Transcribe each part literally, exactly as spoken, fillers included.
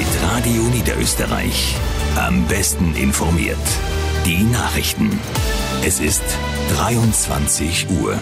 mit Radio Niederösterreich. Am besten informiert. Die Nachrichten. Es ist dreiundzwanzig Uhr.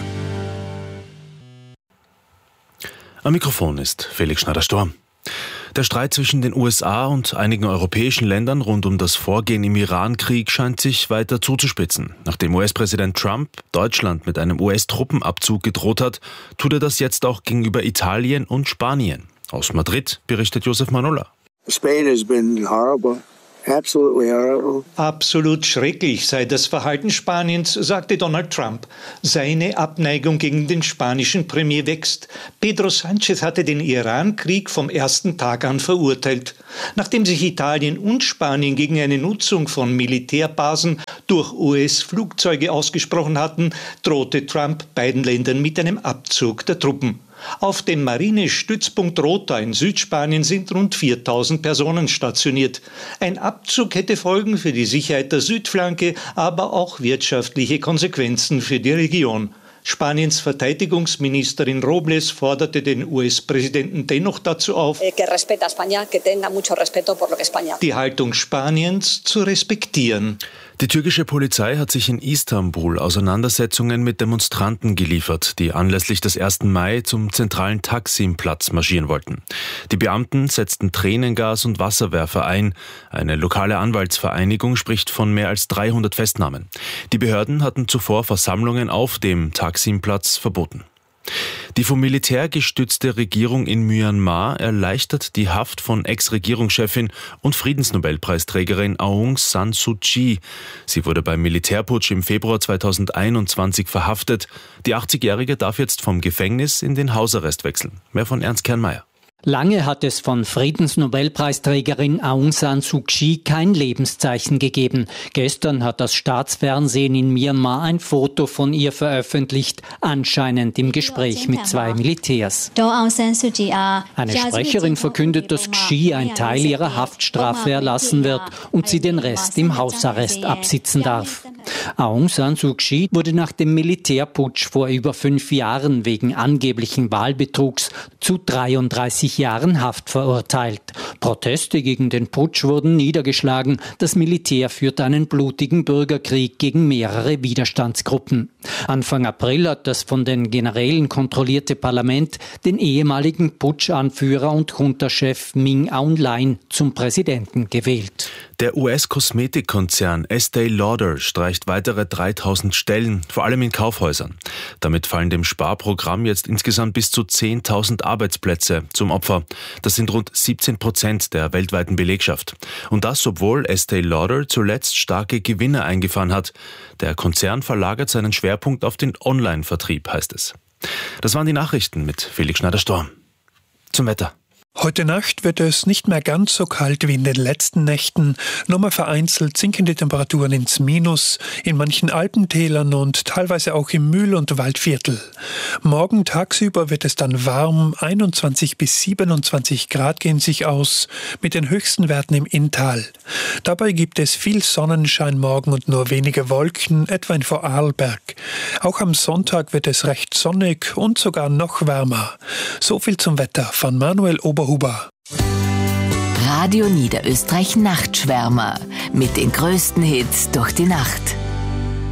Am Mikrofon ist Felix Schneider-Storm. Der Streit zwischen den U S A und einigen europäischen Ländern rund um das Vorgehen im Iran-Krieg scheint sich weiter zuzuspitzen. Nachdem U S-Präsident Trump Deutschland mit einem U S-Truppenabzug gedroht hat, tut er das jetzt auch gegenüber Italien und Spanien. Aus Madrid berichtet Josef Manola. Spain has been horrible. Absolutely horrible. Absolut schrecklich sei das Verhalten Spaniens, sagte Donald Trump. Seine Abneigung gegen den spanischen Premier wächst. Pedro Sánchez hatte den Iran-Krieg vom ersten Tag an verurteilt. Nachdem sich Italien und Spanien gegen eine Nutzung von Militärbasen durch U S-Flugzeuge ausgesprochen hatten, drohte Trump beiden Ländern mit einem Abzug der Truppen. Auf dem Marinestützpunkt Rota in Südspanien sind rund viertausend Personen stationiert. Ein Abzug hätte Folgen für die Sicherheit der Südflanke, aber auch wirtschaftliche Konsequenzen für die Region. Spaniens Verteidigungsministerin Robles forderte den U S-Präsidenten dennoch dazu auf, die Haltung Spaniens zu respektieren. Die türkische Polizei hat sich in Istanbul Auseinandersetzungen mit Demonstranten geliefert, die anlässlich des ersten Mai zum zentralen Taksim-Platz marschieren wollten. Die Beamten setzten Tränengas und Wasserwerfer ein. Eine lokale Anwaltsvereinigung spricht von mehr als dreihundert Festnahmen. Die Behörden hatten zuvor Versammlungen auf dem Taksim-Platz verboten. Die vom Militär gestützte Regierung in Myanmar erleichtert die Haft von Ex-Regierungschefin und Friedensnobelpreisträgerin Aung San Suu Kyi. Sie wurde beim Militärputsch im Februar zweitausendeinundzwanzig verhaftet. Die achtzigjährige darf jetzt vom Gefängnis in den Hausarrest wechseln. Mehr von Ernst Kernmeier. Lange hat es von Friedensnobelpreisträgerin Aung San Suu Kyi kein Lebenszeichen gegeben. Gestern hat das Staatsfernsehen in Myanmar ein Foto von ihr veröffentlicht, anscheinend im Gespräch mit zwei Militärs. Eine Sprecherin verkündet, dass Kyi ein Teil ihrer Haftstrafe erlassen wird und sie den Rest im Hausarrest absitzen darf. Aung San Suu Kyi wurde nach dem Militärputsch vor über fünf Jahren wegen angeblichen Wahlbetrugs zu dreiunddreißig Jahren Haft verurteilt. Proteste gegen den Putsch wurden niedergeschlagen. Das Militär führt einen blutigen Bürgerkrieg gegen mehrere Widerstandsgruppen. Anfang April hat das von den Generälen kontrollierte Parlament den ehemaligen Putschanführer und Junta-Chef Min Aung Hlaing zum Präsidenten gewählt. Der U S-Kosmetikkonzern Estée Lauder streicht weitere dreitausend Stellen, vor allem in Kaufhäusern. Damit fallen dem Sparprogramm jetzt insgesamt bis zu zehntausend Arbeitsplätze zum Opfer. Das sind rund siebzehn Prozent der weltweiten Belegschaft. Und das, obwohl Estée Lauder zuletzt starke Gewinne eingefahren hat. Der Konzern verlagert seinen Schwerpunkt auf den Online-Vertrieb, heißt es. Das waren die Nachrichten mit Felix Schneider-Storm. Zum Wetter. Heute Nacht wird es nicht mehr ganz so kalt wie in den letzten Nächten. Nur mal vereinzelt sinken die Temperaturen ins Minus, in manchen Alpentälern und teilweise auch im Mühl- und Waldviertel. Morgen tagsüber wird es dann warm, einundzwanzig bis siebenundzwanzig Grad gehen sich aus, mit den höchsten Werten im Inntal. Dabei gibt es viel Sonnenschein morgen und nur wenige Wolken, etwa in Vorarlberg. Auch am Sonntag wird es recht sonnig und sogar noch wärmer. So viel zum Wetter von Manuel Oberhuber. Radio Niederösterreich Nachtschwärmer mit den größten Hits durch die Nacht.